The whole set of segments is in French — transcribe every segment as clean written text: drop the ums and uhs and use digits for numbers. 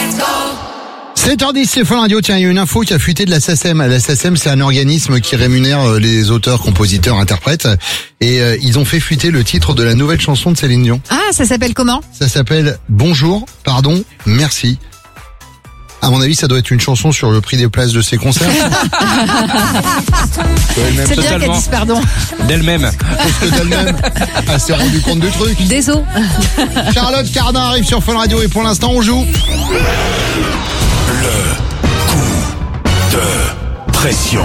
7h10, c'est Fun Radio. Tiens, il y a une info qui a fuité de la SACEM. La SACEM, c'est un organisme qui rémunère les auteurs, compositeurs, interprètes. Et ils ont fait fuiter le titre de la nouvelle chanson de Céline Dion. Ah, ça s'appelle comment? Ça s'appelle Bonjour, pardon, merci. À mon avis, ça doit être une chanson sur le prix des places de ses concerts. C'est bien qu'elle dise pardon. D'elle-même. Parce que d'elle-même, elle s'est rendue compte du truc. Désolé. Charlotte Cardin arrive sur Fun Radio et pour l'instant, on joue. Le coup de pression.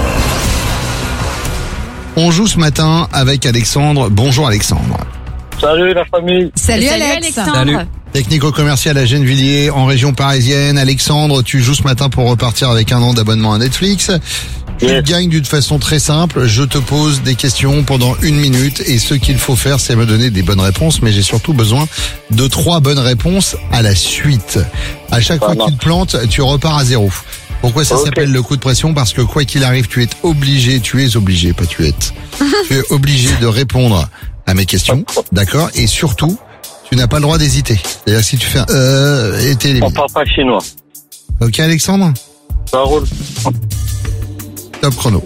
On joue ce matin avec Alexandre. Bonjour Alexandre. Salut la famille. Salut Alex. Salut. Technico-commercial à Gennevilliers, en région parisienne. Alexandre, tu joues ce matin pour repartir avec un an d'abonnement à Netflix. Tu gagnes d'une façon très simple. Je te pose des questions pendant 1 minute et ce qu'il faut faire, c'est me donner des bonnes réponses. Mais j'ai surtout besoin de 3 bonnes réponses à la suite. À chaque fois que tu te plantes, tu repars à 0. Pourquoi ça s'appelle le coup de pression? Parce que quoi qu'il arrive, tu es obligé de répondre à mes questions. D'accord? Et surtout, tu n'as pas le droit d'hésiter. C'est-à-dire que si tu fais et t'es éliminé. On parle pas chinois. Ok Alexandre? Ça roule. Top chrono.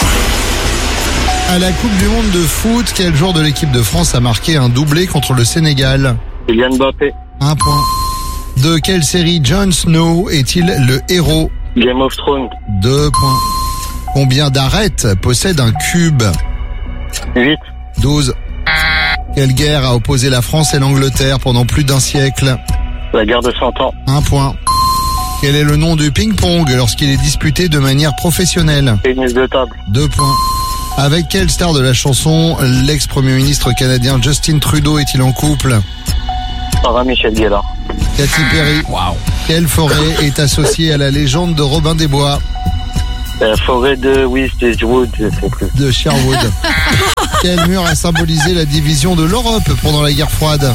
À la Coupe du Monde de foot, quel joueur de l'équipe de France a marqué un doublé contre le Sénégal? Kylian Mbappé. 1 point. De quelle série Jon Snow est-il le héros? Game of Thrones. 2 points. Combien d'arêtes possède un cube? 8. 12. Quelle guerre a opposé la France et l'Angleterre pendant plus d'1 siècle? La guerre de 100 ans. 1 point. Quel est le nom du ping-pong lorsqu'il est disputé de manière professionnelle? Tennis de table. 2 points. Avec quelle star de la chanson l'ex-premier ministre canadien Justin Trudeau est-il en couple? Sarah Michel Gellar. Katy Perry. Waouh. Quelle forêt est associée à la légende de Robin des Bois? La forêt de Westwood, je sais plus. De Sherwood. Quel mur a symbolisé la division de l'Europe pendant la guerre froide?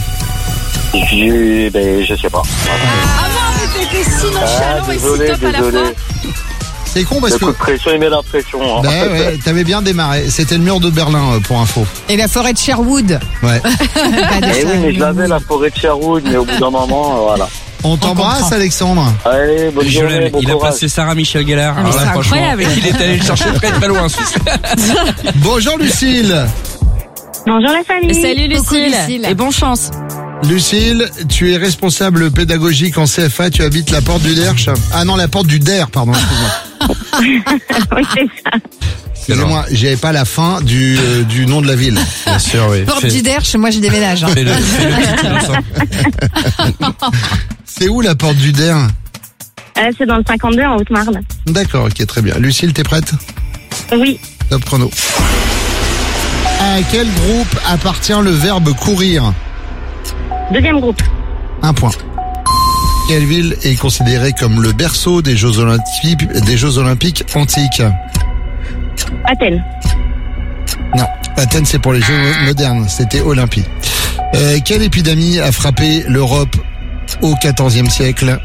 Je sais pas. Ah non, mais t'étais si nonchalant et si top à la fin. C'est con parce Le que... coup de pression, il met la pression. Hein. Bah ouais, t'avais bien démarré. C'était le mur de Berlin pour info. Et la forêt de Sherwood. Ouais. Eh oui, mais je l'avais la forêt de Sherwood, mais au bout d'un moment, voilà. On t'embrasse comprend. Alexandre. Allez, bonne Je journée, l'aime. bon Il a courage. placé Sarah Michel Gellar. mais c'est franchement, incroyable. il est allé le chercher très très loin. Bonjour Lucille. Bonjour la famille. Salut Coucou, Lucille. Lucille. Et bonne chance. Lucille, tu es responsable pédagogique en CFA, tu habites la porte du Derche. Ah non, la porte du Der, pardon, excuse-moi. Oui, c'est ça. Excusez-moi, j'avais pas la fin du nom de la ville. Bien sûr, oui. Porte du Derche, moi je déménage. Hein. Fais-le petit Vincent. C'est où la porte du Der? C'est dans le 52 en Haute-Marne. D'accord, ok, très bien. Lucille, t'es prête? Oui. Top chrono. À quel groupe appartient le verbe courir? Deuxième groupe. 1 point. Quelle ville est considérée comme le berceau des Jeux Olympiques antiques? Athènes. Non, Athènes c'est pour les Jeux modernes, c'était Olympie. Quelle épidémie a frappé l'Europe au XIVe siècle?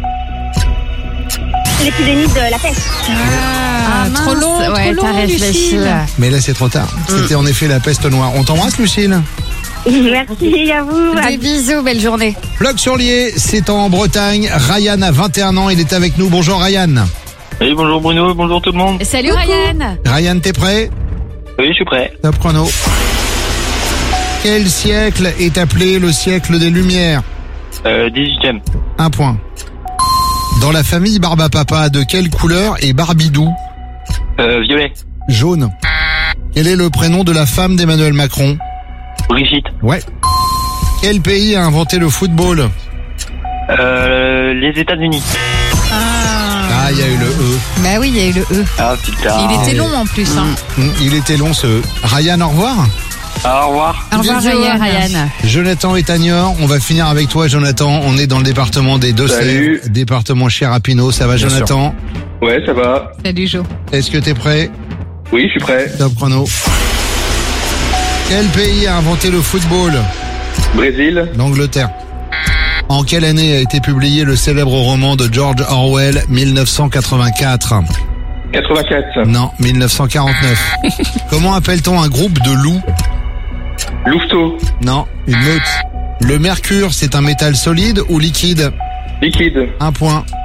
L'épidémie de la peste. Ah, mince. trop long, Ouais, trop t'as long, réfléchi. Lucille. Mais là c'est trop tard. C'était en effet la peste noire. On t'embrasse Lucille. Merci à vous. Des bisous, belle journée. Floc-sur-Lier, c'est en Bretagne. Ryan a 21 ans, il est avec nous. Bonjour Ryan. Oui, bonjour Bruno, bonjour tout le monde. Salut Ryan. Ryan, t'es prêt? Oui, je suis prêt. Top chrono. Quel siècle est appelé le siècle des Lumières? 18e. 1 point. Dans la famille Barbapapa, de quelle couleur est Barbidou? Violet. Jaune. Quel est le prénom de la femme d'Emmanuel Macron? Brigitte. Ouais. Quel pays a inventé le football? Les États-Unis. Ah, il y a eu le E. Bah oui, il y a eu le E. Ah putain. Il était long en plus. Hein. Il était long ce E. Ryan, au revoir. Au revoir. Au revoir Bisous, Ryan. Jonathan est à Niort. On va finir avec toi, Jonathan. On est dans le département des Deux-Sèvres. Salut. Département cher à Pinot. Ça va, Bien Jonathan? Ouais, ça va. Salut Jo. Est-ce que t'es prêt? Oui, je suis prêt. Top chrono. Quel pays a inventé le football? Brésil. L'Angleterre. En quelle année a été publié le célèbre roman de George Orwell, 1984? 84. Non, 1949. Comment appelle-t-on un groupe de loups? Louveteau. Non, une meute. Le mercure, c'est un métal solide ou liquide? Liquide. 1 point.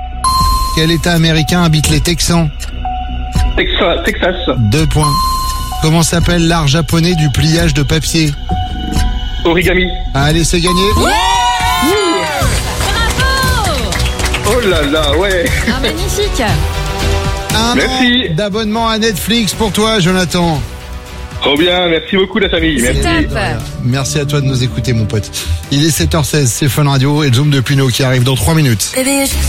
Quel État américain habite les Texans? Texas. 2 points. Comment s'appelle l'art japonais du pliage de papier? Origami. Allez, c'est gagné. Oh là là, ouais. Ah, magnifique. Un Merci. an d'abonnement à Netflix pour toi, Jonathan. Trop bien, merci beaucoup la famille. Merci. Top. Merci à toi de nous écouter, mon pote. Il est 7h16, c'est Fun Radio et Zoom de Pinot qui arrive dans 3 minutes.